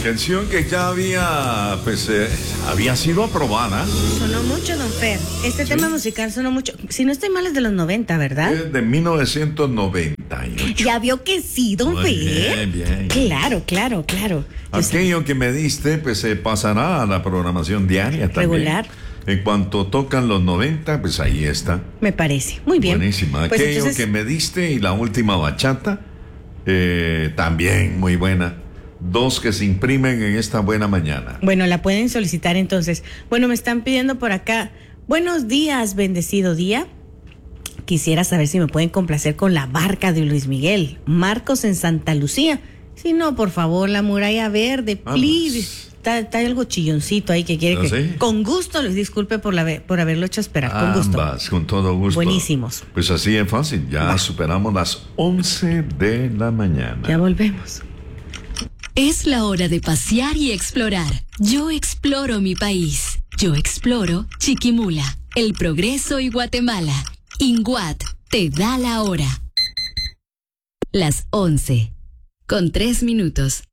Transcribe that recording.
Canción que ya había sido aprobada. Sonó mucho, don Fer. Este tema musical sonó mucho. Si no estoy mal, es de los 90, ¿verdad? Es de 1998. Ya vio que sí, don Fer. Bien, bien. Claro. Aquello que me diste, pues se pasará a la programación diaria también. Regular. En cuanto tocan los 90, pues ahí está. Me parece. Muy bien. Buenísima. Pues Aquello entonces, que me diste y la última bachata, también muy buena. Dos que se imprimen en esta buena mañana. bueno, la pueden solicitar entonces. Bueno, me están pidiendo por acá. Buenos días, bendecido día. Quisiera saber si me pueden complacer con La Barca de Luis Miguel. Marcos en Santa Lucía. Si no, por favor, La Muralla Verde, please. Está algo chilloncito ahí que quiere que... ¿Sí? Con gusto, les disculpe por haberlo hecho esperar. Con gusto. Ambas, con todo gusto. Buenísimos. Pues así es fácil. Ya superamos las 11 de la mañana. Ya volvemos. Es la hora de pasear y explorar. Yo exploro mi país. Yo exploro Chiquimula, El Progreso y Guatemala. INGUAT te da la hora. Las 11:03.